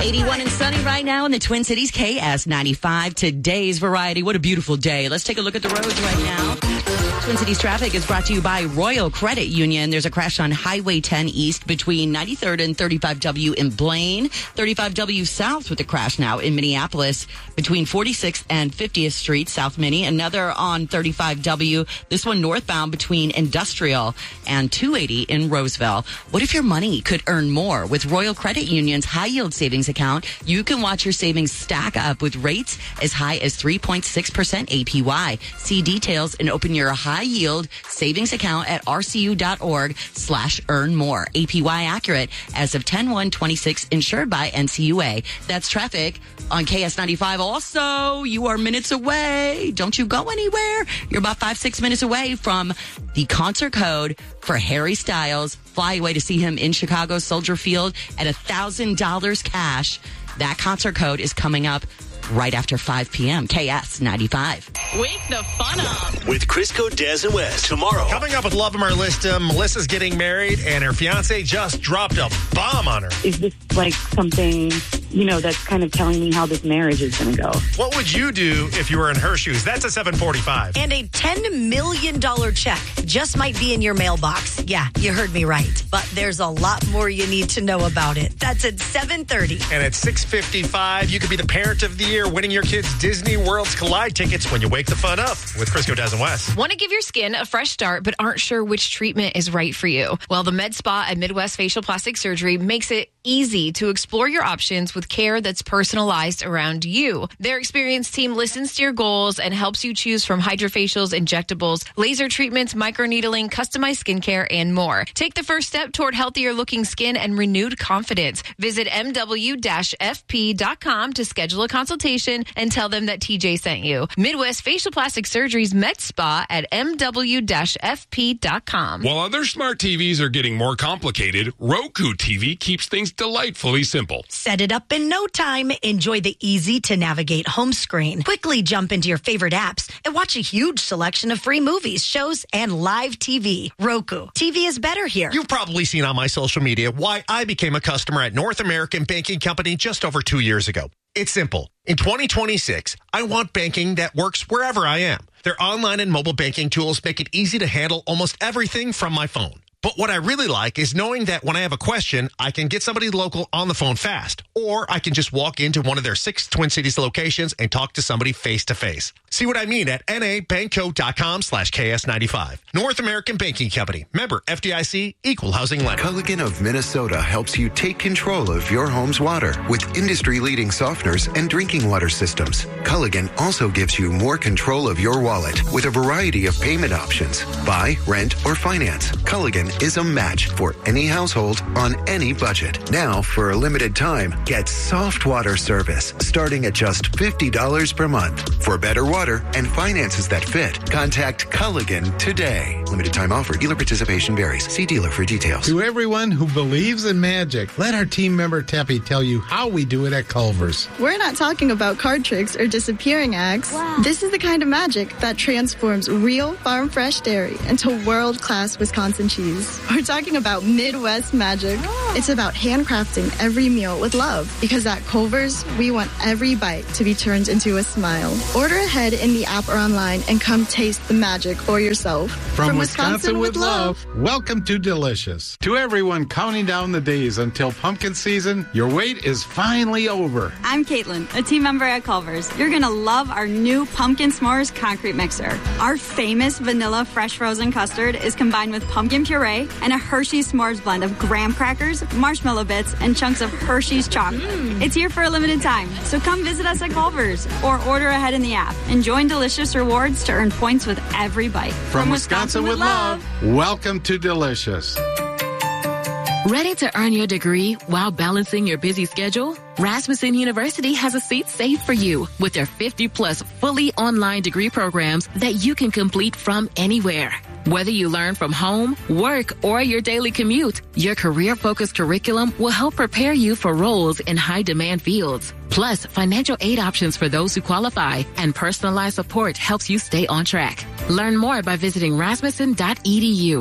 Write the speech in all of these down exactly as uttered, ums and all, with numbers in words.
eighty-one and sunny right now in the Twin Cities. K S ninety-five. Today's variety. What a beautiful day. Let's take a look at the roads right now. Twin Cities traffic is brought to you by Royal Credit Union. There's a crash on Highway ten East between ninety-third and thirty-five W in Blaine. thirty-five W South with a crash now in Minneapolis between forty-sixth and fiftieth Street, South Minnie. Another on thirty-five W. This one northbound between Industrial and two eighty in Roseville. What if your money could earn more? With Royal Credit Union's high yield savings account, you can watch your savings stack up with rates as high as three point six percent A P Y. See details and open your high yield savings account at rcu.org slash earn more. A P Y accurate as of ten one twenty-six, insured by N C U A. That's traffic on K S ninety-five. Also, you are minutes away. Don't you go anywhere. You're about five, six minutes away from the concert code for Harry Styles. Fly away to see him in Chicago Soldier Field at one thousand dollars cash. That concert code is coming up right after five p.m. K S ninety-five. Wake the fun up with Crisco, Des, and West tomorrow. Coming up with Love 'Em or List 'Em, Melissa's getting married, and her fiance just dropped a bomb on her. Is this like something, you know, that's kind of telling me how this marriage is going to go? What would you do if you were in her shoes? That's a seven forty-five. And a ten million dollars check just might be in your mailbox. Yeah, you heard me right. But there's a lot more you need to know about it. That's at seven thirty. And at six fifty-five, you could be the parent of the year, winning your kids' Disney World's Collide tickets when you wake the fun up with Crisco, Des, and West. Want to give your skin a fresh start but aren't sure which treatment is right for you? Well, the Med Spa at Midwest Facial Plastic Surgery makes it easy to explore your options with care that's personalized around you. Their experienced team listens to your goals and helps you choose from hydrofacials, injectables, laser treatments, microneedling, customized skincare, and more. Take the first step toward healthier looking skin and renewed confidence. Visit m w dash f p dot com to schedule a consultation and tell them that T J sent you. Midwest Facial Plastic Surgery's Med Spa at m w dash f p dot com. While other smart T Vs are getting more complicated, Roku T V keeps things delightfully simple. Set it up in no time. Enjoy the easy-to-navigate home screen. Quickly jump into your favorite apps and watch a huge selection of free movies, shows, and live T V. Roku. T V is better here. You've probably seen on my social media why I became a customer at North American Banking Company just over two years ago. It's simple. In twenty twenty-six, I want banking that works wherever I am. Their online and mobile banking tools make it easy to handle almost everything from my phone. But what I really like is knowing that when I have a question, I can get somebody local on the phone fast, or I can just walk into one of their six Twin Cities locations and talk to somebody face to face. See what I mean at nabankco.com slash KS95. North American Banking Company. Member F D I C, Equal Housing Lender. Culligan of Minnesota helps you take control of your home's water with industry-leading softeners and drinking water systems. Culligan also gives you more control of your wallet with a variety of payment options. Buy, rent, or finance. Culligan is a match for any household on any budget. Now, for a limited time, get soft water service starting at just fifty dollars per month. For better water and finances that fit, contact Culligan today. Limited time offer. Dealer participation varies. See dealer for details. To everyone who believes in magic, let our team member Teppy tell you how we do it at Culver's. We're not talking about card tricks or disappearing acts. Wow. This is the kind of magic that transforms real farm fresh dairy into world-class Wisconsin cheese. We're talking about Midwest magic. Oh. It's about handcrafting every meal with love, because at Culver's, we want every bite to be turned into a smile. Order ahead in the app or online and come taste the magic for yourself. From, From Wisconsin, Wisconsin with love, love, welcome to Delicious. To everyone counting down the days until pumpkin season, your wait is finally over. I'm Caitlin, a team member at Culver's. You're going to love our new Pumpkin S'mores concrete mixer. Our famous vanilla fresh frozen custard is combined with pumpkin puree and a Hershey's S'mores blend of graham crackers, marshmallow bits, and chunks of Hershey's chocolate. Mm. It's here for a limited time, so come visit us at Culver's or order ahead in the app and join Delicious Rewards to earn points with every bite. From, From Wisconsin, Wisconsin with love, welcome to Delicious. Ready to earn your degree while balancing your busy schedule? Rasmussen University has a seat saved for you with their fifty plus fully online degree programs that you can complete from anywhere. Whether you learn from home, work, or your daily commute, your career-focused curriculum will help prepare you for roles in high-demand fields. Plus, financial aid options for those who qualify and personalized support helps you stay on track. Learn more by visiting rasmussen dot e d u.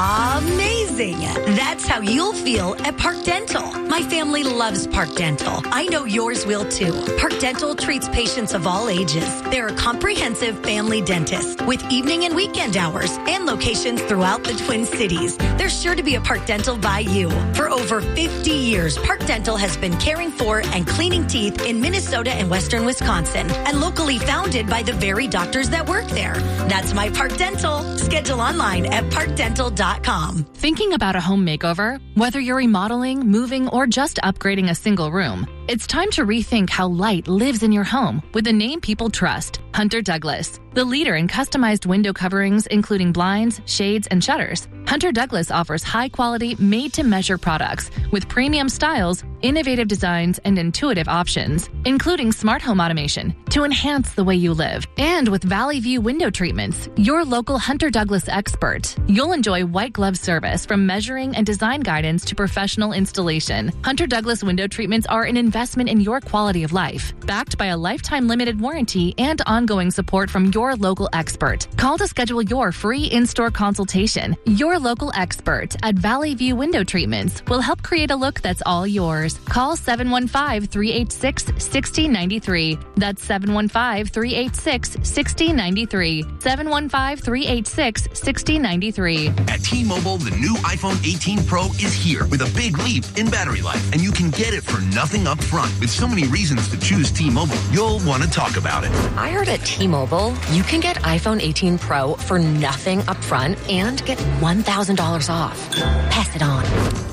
Amazing. That's how you'll feel at Park Dental. My family loves Park Dental. I know yours will too. Park Dental treats patients of all ages. They're a comprehensive family dentist with evening and weekend hours and locations throughout the Twin Cities. There's sure to be a Park Dental by you. For over fifty years, Park Dental has been caring for and cleaning teeth in Minnesota and Western Wisconsin, and locally founded by the very doctors that work there. That's My Park Dental. Schedule online at park dental dot com. Thinking about a home makeover? Whether you're remodeling, moving, or just upgrading a single room, it's time to rethink how light lives in your home with a name people trust, Hunter Douglas. The leader in customized window coverings, including blinds, shades, and shutters, Hunter Douglas offers high-quality, made-to-measure products with premium styles, innovative designs, and intuitive options, including smart home automation to enhance the way you live. And with Valley View window treatments, your local Hunter Douglas expert, you'll enjoy white glove service from measuring and design guidance to professional installation. Hunter Douglas window treatments are an investment in your quality of life, backed by a lifetime limited warranty and ongoing support from your local expert. Call to schedule your free in-store consultation. Your local expert at Valley View Window Treatments will help create a look that's all yours. Call seven one five, three eight six, six zero nine three. That's seven one five, three eight six, six zero nine three. seven one five, three eight six, six zero nine three. At T-Mobile, the new iPhone eighteen Pro is here with a big leap in battery life, and you can get it for nothing up front. With so many reasons to choose T-Mobile, you'll want to talk about it. I heard at T-Mobile, you can get iPhone eighteen Pro for nothing up front and get one thousand dollars off. Pass it on.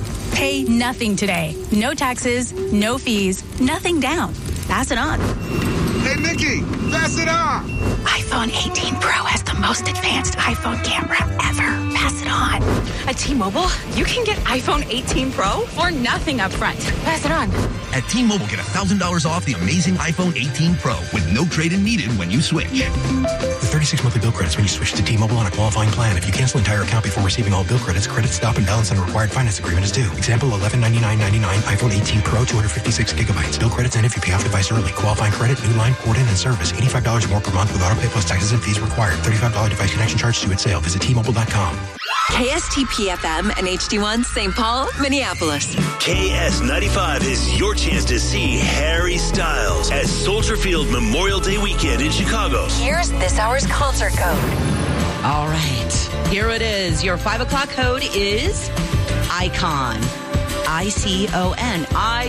Pay nothing today. No taxes, no fees, nothing down. Pass it on. Hey, Nikki, pass it on. iPhone eighteen Pro has the most advanced iPhone camera ever. Pass it on. At T-Mobile, you can get iPhone eighteen Pro for nothing up front. Pass it on. At T-Mobile, get one thousand dollars off the amazing iPhone eighteen Pro with no trade-in needed when you switch. The thirty-six monthly bill credits when you switch to T-Mobile on a qualifying plan. If you cancel entire account before receiving all bill credits, credit stop and balance on a required finance agreement is due. Example, eleven ninety-nine ninety-nine iPhone eighteen Pro, two hundred fifty-six gigabytes. Bill credits end if you pay off device early. Qualifying credit, new line, port in, and service. eighty-five dollars more per month with auto pay plus taxes and fees required. thirty-five dollars device connection charge due at sale. Visit T Mobile dot com. K S T P F M and H D one Saint Paul, Minneapolis. K S ninety-five is your chance to see Harry Styles at Soldier Field Memorial Day weekend in Chicago. Here's this hour's concert code. All right. Here it is. Your five o'clock code is ICON. I C O N.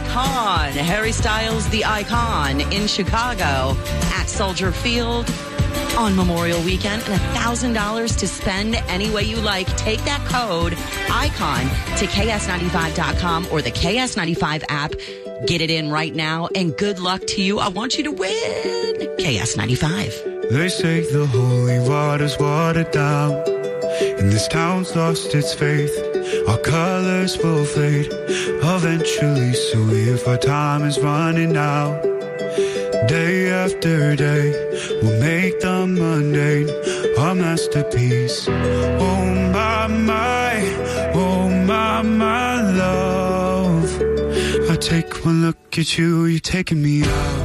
Icon. Harry Styles, the Icon, in Chicago at Soldier Field on Memorial Weekend, and one thousand dollars to spend any way you like. Take that code, ICON, to K S ninety-five dot com or the K S ninety-five app. Get it in right now, and good luck to you. I want you to win. K S ninety-five. They say the holy water's watered down, and this town's lost its faith. Our colors will fade eventually, so if our time is running out, day after day, we'll make the mundane our masterpiece. Oh my, my, oh my, my love. I take one look at you, you're taking me out.